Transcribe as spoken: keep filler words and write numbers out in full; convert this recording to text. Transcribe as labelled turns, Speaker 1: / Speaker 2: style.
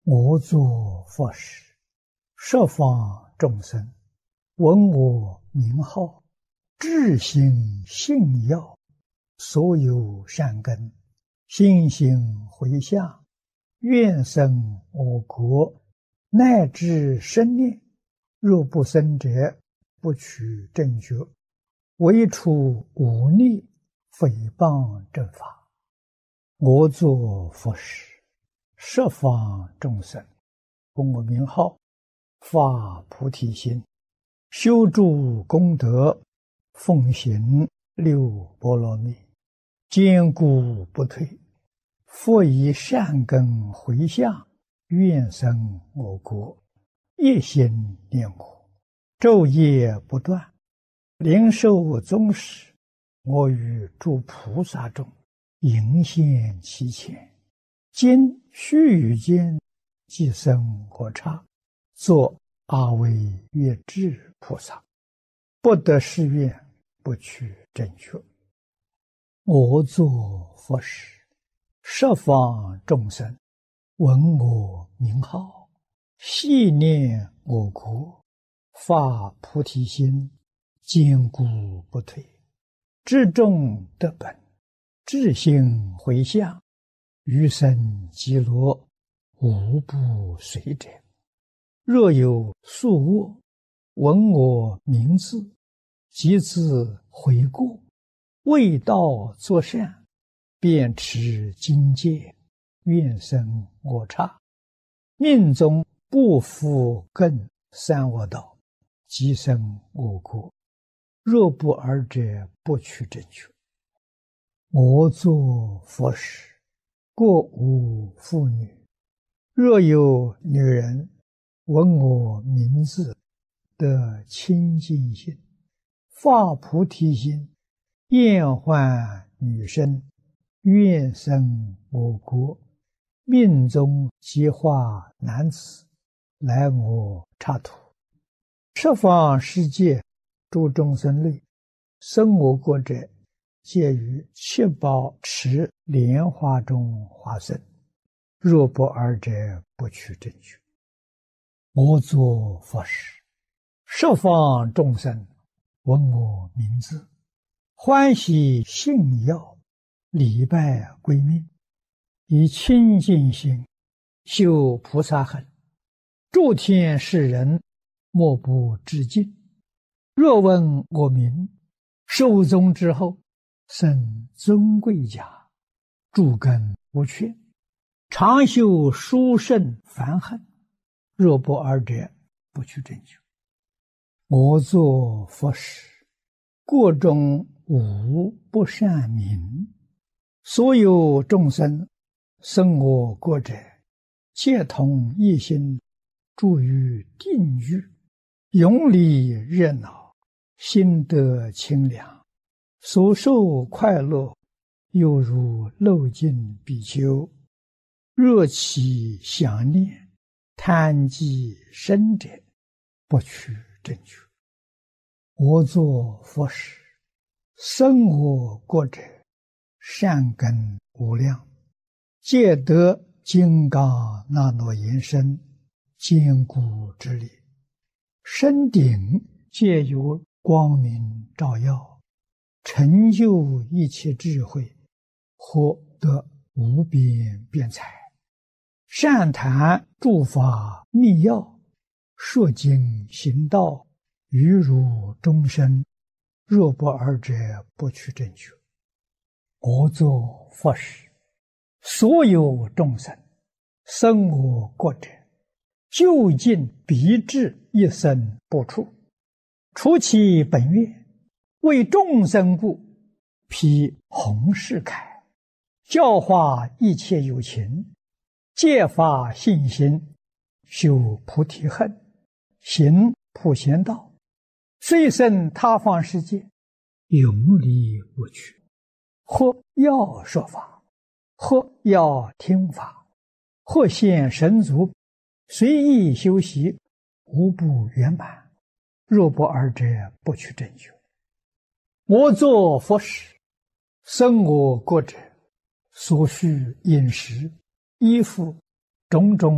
Speaker 1: 我作佛时，十方众生闻我名号，至心信要，所有善根，心行回向，愿生我国，乃至生念。若不生者，不取正觉，唯除忤逆诽谤正法。我作佛时，十方众生闻我名号，发菩提心，修诸功德，奉行六波罗蜜，坚固不退。复以善根回向，愿生我国，一心念我，昼夜不断，灵寿终时，我与诸菩萨中迎现其前，今须臾间即生我刹，作阿惟越致菩萨。不得誓愿，不取正觉。我作佛时，十方众生闻我名号，系念我国，发菩提心，坚固不退。至众得本，至心回向，余生极乐，无不随者。若有宿卧，闻我名字，即自悔过，为道作善，便持经戒，愿生我刹。命中不复更三恶道，即生我国。若不尔者，不取正觉。我作佛时，过无妇女。若有女人闻我名字，得清净心，发菩提心，厌患女身，愿生我国，命中即化男子，来我刹土。十方世界诸众生类，生我国者，皆于七宝池莲花中化身。若不尔者，不取正觉。我作佛时，十方众生闻我名字，欢喜信要，礼拜归命，以清净心修菩萨行，诸天世人莫不致敬。若闻我名，寿终之后，生尊贵家，诸根无缺，常修殊胜梵行。若不尔者，不取正觉。我作佛时，国中无不善民，所有众生生我国者，皆同一心，住于定狱，永离热闹，心得清凉，所受快乐，犹如漏尽比丘。若其想念，贪积生者，不取正觉。我作佛时，生我国者，善根无量，皆得金刚那罗延伸，坚固之力。身顶皆有光明照耀，成就一切智慧，获得无边辩才。善谈诸法密要，说经行道，于如终身。若不尔者，不取正觉。我作佛时，所有众生生我国者，究竟必至一生不出。除其本愿，为众生故，披红饰铠，教化一切有情，戒发信心，修菩提恨，行普贤道，虽生他方世界，永离无趣。或要说法，或要听法，或现神足，随意修习，无不圆满。若不尔者，不取正觉。我作佛时，生我国者，所需饮食衣服种种